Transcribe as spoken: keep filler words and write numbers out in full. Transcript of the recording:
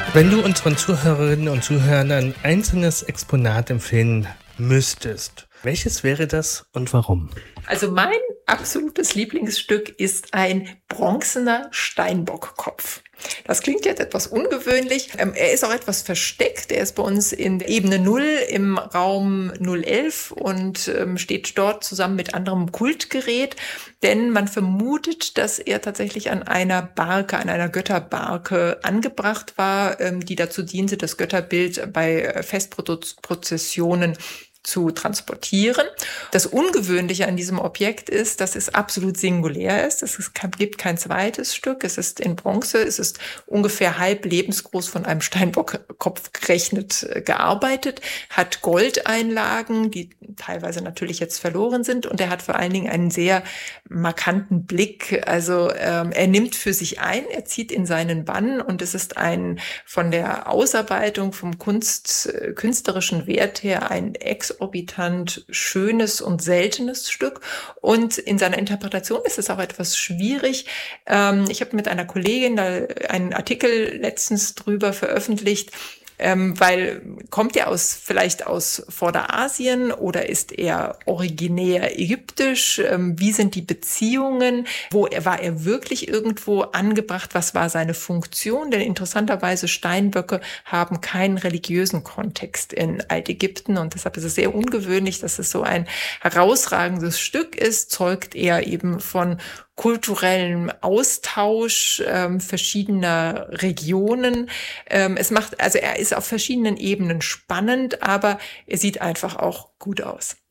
Wenn du unseren Zuhörerinnen und Zuhörern ein einzelnes Exponat empfehlen müsstest, welches wäre das und warum? Also mein absolutes Lieblingsstück ist ein bronzener Steinbockkopf. Das klingt jetzt etwas ungewöhnlich. Ähm, er ist auch etwas versteckt. Er ist bei uns in Ebene null im Raum null elf und ähm, steht dort zusammen mit anderem Kultgerät. Denn man vermutet, dass er tatsächlich an einer Barke, an einer Götterbarke angebracht war, ähm, die dazu diente, das Götterbild bei Festprozessionen zu transportieren. Das Ungewöhnliche an diesem Objekt ist, dass es absolut singulär ist. Es gibt kein zweites Stück. Es ist in Bronze. Es ist ungefähr halb lebensgroß von einem Steinbockkopf gerechnet gearbeitet, hat Goldeinlagen, die teilweise natürlich jetzt verloren sind. Und er hat vor allen Dingen einen sehr markanten Blick. Also ähm, er nimmt für sich ein, er zieht in seinen Bann und es ist ein von der Ausarbeitung, vom Kunst, künstlerischen Wert her ein exorbitant schönes und seltenes Stück. Und in seiner Interpretation ist es auch etwas schwierig. Ähm, ich habe mit einer Kollegin da einen Artikel letztens drüber veröffentlicht, Ähm, weil kommt er aus vielleicht aus Vorderasien oder ist er originär ägyptisch? Ähm, wie sind die Beziehungen? Wo er, war er wirklich irgendwo angebracht? Was war seine Funktion? Denn interessanterweise Steinböcke haben keinen religiösen Kontext in Altägypten und deshalb ist es sehr ungewöhnlich, dass es so ein herausragendes Stück ist, zeugt er eben von kulturellem Austausch ähm, verschiedener Regionen. Ähm, es macht, also er ist auf verschiedenen Ebenen spannend, aber er sieht einfach auch gut aus.